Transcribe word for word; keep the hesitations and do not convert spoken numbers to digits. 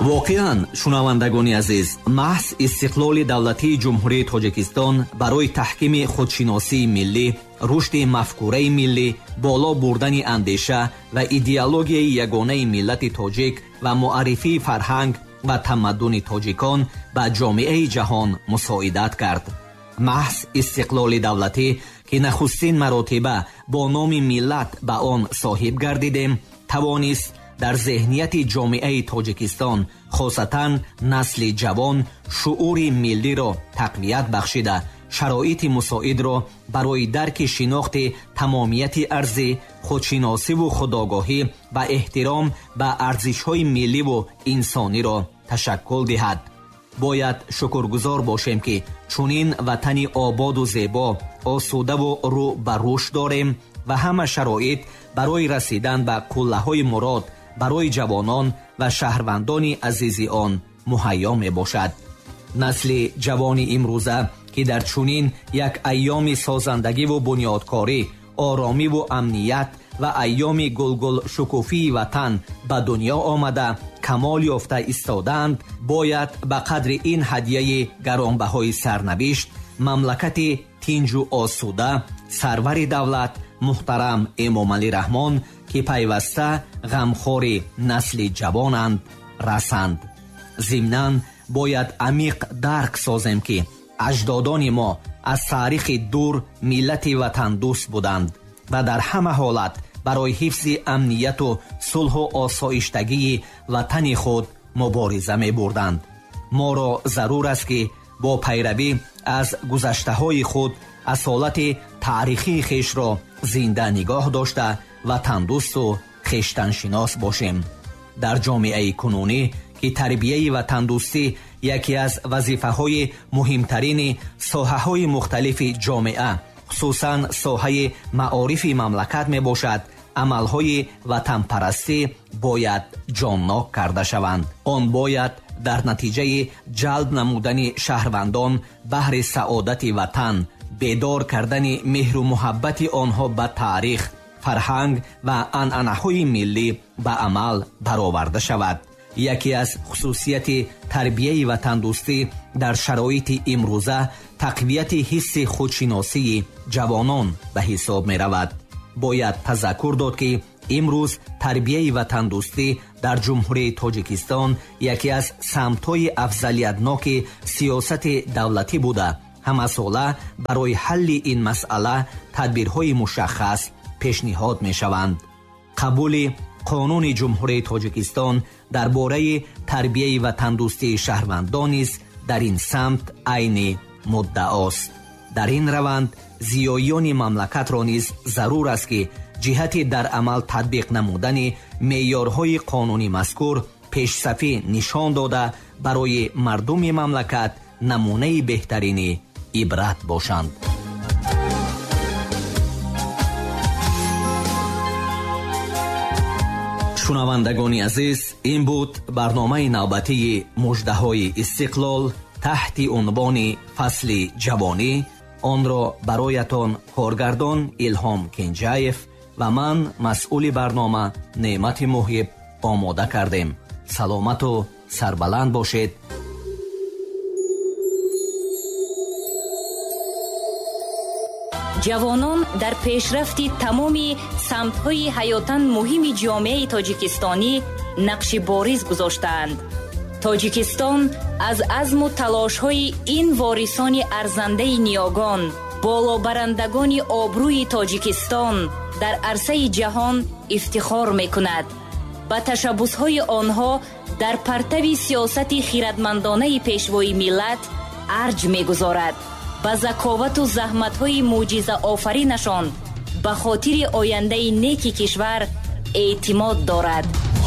воқеан шунавандагони азиз, маҳз истиқлоли давлатии ҷумҳурии Тоҷикистон барои таҳкими худшиносии миллӣ, рушди мафкураи миллӣ, боло бурдани андеша ва идеологияи ягонаи миллати тоҷик ва муаррифии фарҳанг ва тамаддуни тоҷикон ба ҷомеаи ҷаҳон мусоидат кард. маҳз истиқлоли давлатӣ ки нахустин маротиба бо номи миллат ба он соҳиб гардидем, тавонист дар зеҳнияти ҷомеаи Тоҷикистон, хосатан насли ҷавон, шуури миллиро тақвият бахшида, шароити мусоидро барои дарки шинохти тамомияти арзӣ, худшиносиву худогоҳӣ ва эҳтиром ба арзишҳои милливу инсониро ташаккул диҳад. бояд шукргузор бошем ки чунин ватани ободу зебо, осудаву рӯ ба рушд дорем ва ҳама шароит барои расидан ба қуллаҳои мурод барои ҷавонон ва шаҳрвандони азизи он муҳайё мебошад. насли ҷавони имрӯза ки дар чунин як айёми созандагиву бунёдкорӣ, оромиву амният ва айёми гулгул шукуфии ватан ба дунё омада камол ёфта истодаанд, бояд ба қадри ин ҳадияи гаронбаҳои сарнавишт мамлакати тинҷу осуда, сарвари давлат муҳтарам Эмомалӣ Раҳмон ки пайваста ғамхори насли ҷавонанд расанд. зимнан бояд амиқ дарк созем ки аҷдодони мо аз таърихи дур миллати ватандӯст буданд ва дар ҳама ҳолат барои ҳифзи амнияту сулҳу осоиштагии ватани худ мубориза мебурданд. моро зарур аст ки бо пайравӣ аз гузаштаҳои худ асолати таърихии хешро зинда нигоҳ дошта ватандӯсту хештаншинос бошем. дар ҷомеаи кунунӣ ки тарбияи ватандӯстӣ яке аз вазифаҳои муҳимтарини соҳаҳои мухталифи ҷомеа, хусусан соҳаи маорифи мамлакат мебошад, амалҳои ватанпарастӣ бояд ҷоннок карда шаванд. он бояд дар натиҷаи ҷалб намудани шаҳрвандон баҳри саодати ватан, бедор кардани меҳру муҳаббати онҳо ба таърих, фарҳанг ва анъанаҳои миллӣ ба амал бароварда шавад. яке аз хусусияти тарбияи ватандӯстӣ дар шароити имрӯза тақвияти ҳисси худшиносии ҷавонон ба ҳисоб меравад. бояд тазаккур дод ки имрӯз тарбияи ватандӯстӣ дар ҷумҳурии Тоҷикистон яке аз самтҳои афзалиятноки сиёсати давлатӣ буда, ҳамасола барои ҳалли ин масъала тадбирҳои мушаххас пешниҳод мешаванд. қабули қонуни ҷумҳурии Тоҷикистон дар бораи тарбияи ватандӯстии шаҳрвандон низ дар ин самт айни муддаост. дар ин раванд зиёёни мамлакатро низ зарур аст ки ҷиҳати дар амал татбиқ намудани меъёрҳои қонунӣ мазкур пешсафӣ нишон дода барои мардуми мамлакат намунаи беҳтарини ибрат бошанд. шунавандагони азиз, ин буд барномаи навбатии муждаҳои истиқлол таҳти унвони фасли ҷавонӣ. онро бароятон коргардон Илҳом Кенҷаев ва ман масъули барнома Неъмати Муҳиб омода кардем. саломату сарбаланд бошед. ҷавонон дар пешрафти тамоми самтҳои ҳаётан муҳими ҷомеаи тоҷикистонӣ нақши бориз гузоштаанд. тоҷикистон аз азму талошҳои ин ворисони арзандаи ниёгон, болобарандагони обрӯи тоҷикистон дар арсаи ҷаҳон ифтихор мекунад. ба ташаббусҳои онҳо дар партави сиёсати хиратмандонаи пешвои миллат арҷ мегузорад. ба заковату заҳматҳои мӯъҷизаофаринашон ба хотири ояндаи неки кишвар эътимод дорад.